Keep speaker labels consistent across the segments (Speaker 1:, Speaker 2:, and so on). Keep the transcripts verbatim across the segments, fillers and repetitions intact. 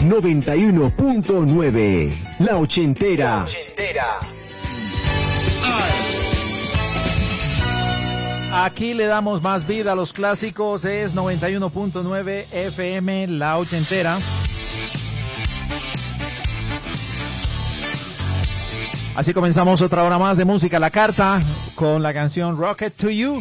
Speaker 1: noventa y uno punto nueve. La ochentera.
Speaker 2: La ochentera.
Speaker 3: Aquí le damos más vida a los clásicos, es noventa y uno punto nueve F M, La Ochentera. Así comenzamos otra hora más de música a la carta con la canción Rocket to You.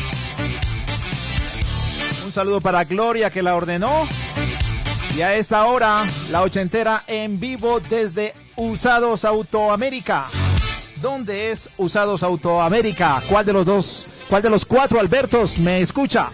Speaker 3: Un saludo para Gloria que la ordenó. Y a esta hora, La Ochentera en vivo desde Usados Auto América. ¿Dónde es Usados Auto América? ¿Cuál de los dos, cuál de los cuatro Albertos me escucha?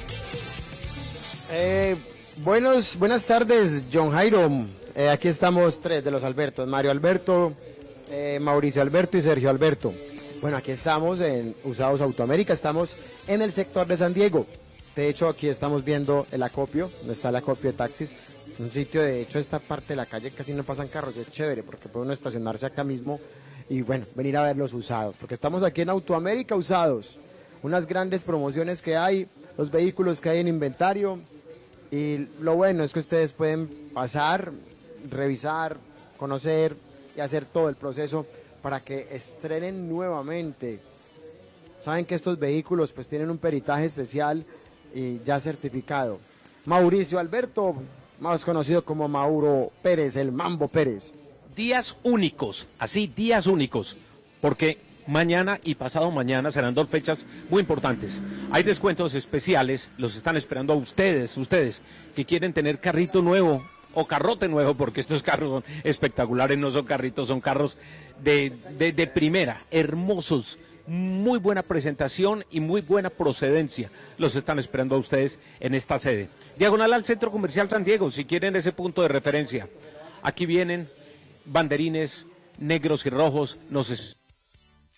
Speaker 4: Eh, buenos, buenas tardes, John Jairo. Eh, aquí estamos tres de los Albertos, Mario Alberto, eh, Mauricio Alberto y Sergio Alberto. Bueno, aquí estamos en Usados Autoamérica, estamos en el sector de San Diego. De hecho, aquí estamos viendo el acopio, donde está el acopio de taxis. Un sitio, de hecho, esta parte de la calle casi no pasan carros, es chévere porque puede uno estacionarse acá mismo y bueno, venir a ver los usados, porque estamos aquí en Autoamérica Usados, unas grandes promociones que hay, los vehículos que hay en inventario, y lo bueno es que ustedes pueden pasar, revisar, conocer y hacer todo el proceso para que estrenen nuevamente. Saben que estos vehículos pues tienen un peritaje especial y ya certificado. Mauricio Alberto, más conocido como Mauro Pérez, el Mambo Pérez.
Speaker 5: Días únicos, así, días únicos, porque mañana y pasado mañana serán dos fechas muy importantes. Hay descuentos especiales, los están esperando a ustedes, ustedes que quieren tener carrito nuevo o carrote nuevo, porque estos carros son espectaculares, no son carritos, son carros de, de, de primera, hermosos, muy buena presentación y muy buena procedencia. Los están esperando a ustedes en esta sede. Diagonal al Centro Comercial San Diego, si quieren ese punto de referencia. Aquí vienen banderines negros y rojos, nos